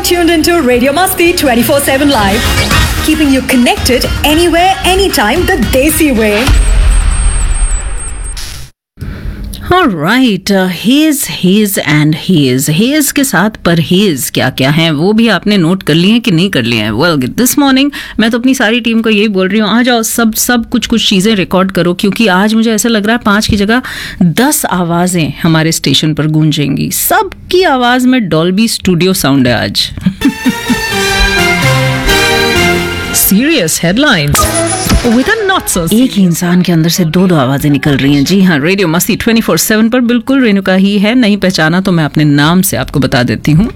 You're tuned into Radio Masti 24/7 Live, keeping you connected anywhere, anytime, the Desi way. Alright, his and his के साथ परहेज क्या क्या हैं वो भी आपने नोट कर लिए हैं कि नहीं कर लिए हैं? Well, this morning मैं तो अपनी सारी टीम को यही बोल रही हूँ, आ जाओ सब कुछ चीज़ें रिकॉर्ड करो, क्योंकि आज मुझे ऐसा लग रहा है 5 की जगह 10 आवाज़ें हमारे स्टेशन पर गूंजेंगी। सबकी आवाज़ में डॉल्बी स्टूडियो साउंड है आज। Serious headlines with a not so serious. एक ही इंसान के अंदर से दो आवाजें निकल रही हैं। जी हाँ, रेडियो मस्ती 24/7 पर बिल्कुल रेणुका ही है। नहीं पहचाना तो मैं अपने नाम से आपको बता देती हूँ।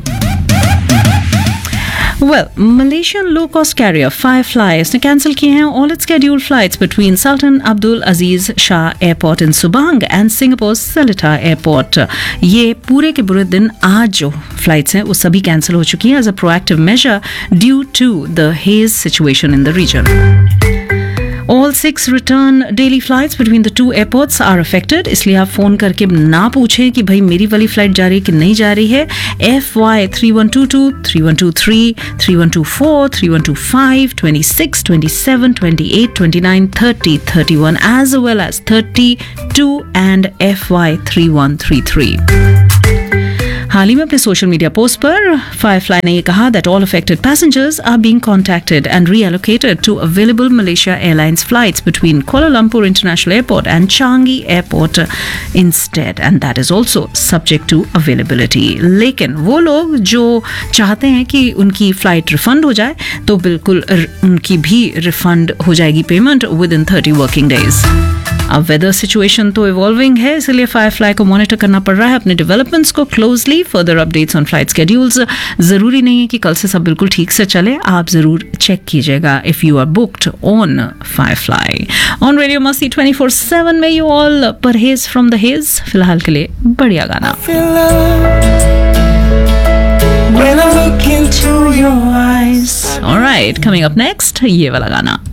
Well, Malaysian low-cost carrier Firefly इसने कैंसिल किए हैं all its scheduled flights between Sultan Abdul Aziz Shah Airport in Subang and Singapore's Seletar Airport. ये पूरे के पूरे दिन आज जो फ्लाइट्स हैं वो सभी कैंसिल हो चुकी हैं as a proactive measure due to the haze situation in the region. All 6 return daily flights between the two airports are affected. इसलिए आप फ़ोन करके ना पूछें कि भाई मेरी वाली फ़्लाइट जा रही है कि नहीं जा रही है। FY 3122, 3123, 3124, 3125, 26, 27, 28, 29, 30, 31 as well as 32 and FY 3133. हाल ही में अपने सोशल मीडिया पोस्ट पर फायरफ्लाई ने ये कहा that all affected passengers are being contacted and reallocated to available Malaysia Airlines flights between Kuala Lumpur International Airport and Changi Airport instead, and that is also subject to availability. लेकिन वो लोग जो चाहते हैं कि उनकी फ्लाइट रिफंड हो जाए तो बिल्कुल उनकी भी रिफंड हो जाएगी पेमेंट within 30 working days. अब वेदर सिचुएशन तो इवॉल्विंग है, इसलिए फायरफ्लाई को मॉनिटर करना पड़ रहा है अपने डेवलपमेंट्स को closely. Further updates on flight schedules. ज़रूरी नहीं है कि कल से सब बिल्कुल ठीक से चले, आप ज़रूर चेक कीजिएगा if you are booked on Firefly. On radio मस्ती 24/7 में यू ऑल परहेज फ्रॉम द हेज। फिलहाल के लिए बढ़िया गाना। Alright, coming up next, ये वाला गाना।